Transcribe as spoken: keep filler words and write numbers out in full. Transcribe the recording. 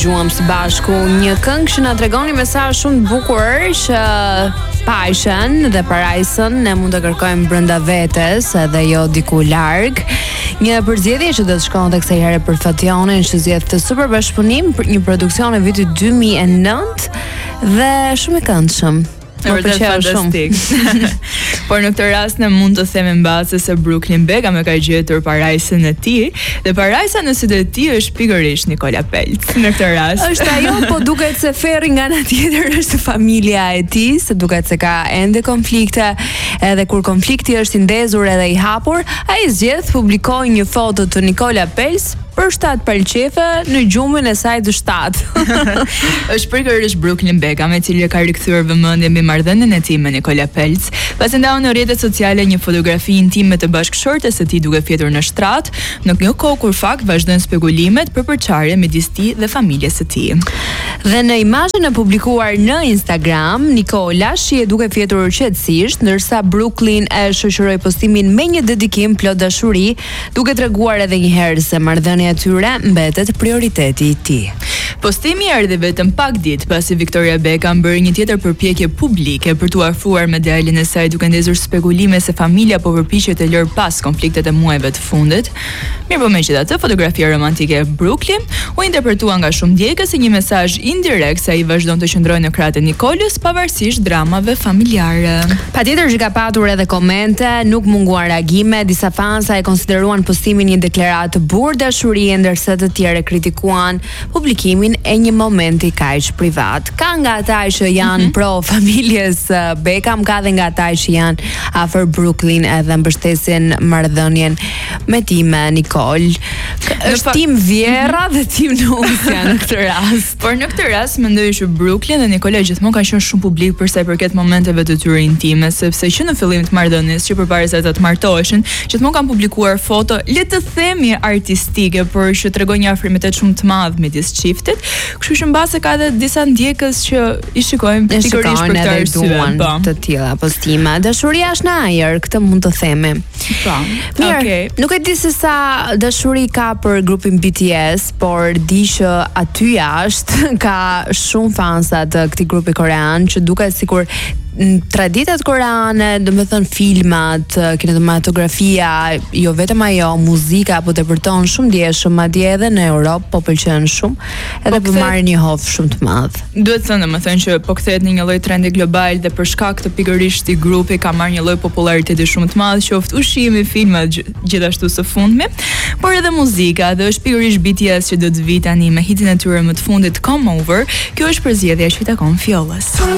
dëgjuam së bashku një këngë që na tregon një mesazh shumë të bukur që passion dhe parajsën ne mund të kërkojmë brenda vetes edhe jo diku larg. Një përzgjedhje që do të shkonte kësaj here për Fationin që zgjedh të super bashkëpunim për një produksion e vitit dy mijë e nëntë dhe shumë i këndshëm. Në vërtet fantastik. Por në këtë rast ne mund të themi mbase se Brooklyn Beckham e ka gjetur parajsën e tij dhe parajsa në sytë e tij është pikërisht Nikola Pelc. Në këtë rast është ajo, po duket se Ferri nga ana tjetër është familja e tij, se duket se ka ende konflikte, edhe kur konflikti është i ndezur edhe i hapur, ai zgjedh publikoi një foto të Nikola Pelc për shtat palqefe në gjumin e saj të shtat. Është pikërisht Brooklyn Beckham i cili ka rikthyer vëmendjen mbi marrëdhënien e tij me Nikola Pelc, pasi ndau në rrjetet sociale një fotografi intime të bashkëshortes së tij duke fjetur në shtrat, në një kohë kur fakt vazhdojnë spekulimet për përçarje midis tij dhe familjes së tij. Dhe në imazhin e publikuar në Instagram, Nikola shihet duke fjetur qetësisht, ndërsa Brooklyn e shoqëroi postimin me një dedikim plot dashuri, duke treguar edhe një herë se marrëdhënia e tyre mbetet prioriteti i tij. Postimi erdhi vetëm pak ditë pasi Victoria Beckham bëri një tjetër përpjekje publike për t'u afruar me djalin e saj duke ndezur spekulime se familja po përpiqet të lërë pas konfliktet e muajve të fundit. Mirë, po megjithatë, fotografia romantike e Brooklyn u interpretua nga shumë djegës si një mesazh indirekt se ai vazhdon të qëndrojë në krahët e Nikolës pavarësisht dramave familjare. Patjetër që ka patur edhe komente, nuk munguan reagime, disa fansa e konsideruan postimin një deklaratë burë dashurie, ndërsa të tjerë kritikuan publikimin e një momenti kaq privat. Ka nga ata që janë mm -hmm. pro familjes Beckham, ka dhe nga ata që janë afër Brooklyn edhe mbështesin marrëdhënien me tim me Nicole. Është tim vjerra dhe tim nusja në këtë rast. Por në këtë rast mendoj që Brooklyn dhe Nikola gjithmonë kanë qenë shumë publik për sa i përket momenteve të tyre intime, sepse që në fillim të marrëdhënies, që përpara se ata të martoheshin, gjithmonë kanë publikuar foto, le të themi artistike, por që tregon një afrimitet shumë të madh midis çiftit. Kështu që mbase ka edhe disa ndjekës që i shikojmë pikërisht për këtë arsye të tilla postime. Dashuria është në ajër, këtë mund të themi. Po. Mirë, okay. Nuk e di se sa dashuri ka për grupin B T S, por di që aty jashtë ka shumë fansa të këtij grupi korean që duket sikur traditat koreane, do të thënë filmat, kinematografia, jo vetëm ajo, muzika po depërton shumë ndjeshëm, madje edhe në Europë po pëlqen shumë, edhe po marrin një hof shumë të madh. Duhet thënë, domethënë që po kthehet në një lloj trendi global dhe për shkak të pikërisht i grupi ka marrë një lloj populariteti shumë të madh, qoftë ushqimi, filmat gjithashtu së fundmi, por edhe muzika, dhe është pikërisht B T S që do të vi tani me hitin e tyre më të fundit Come Over. Kjo është përzgjedhja që i takon Fjollës.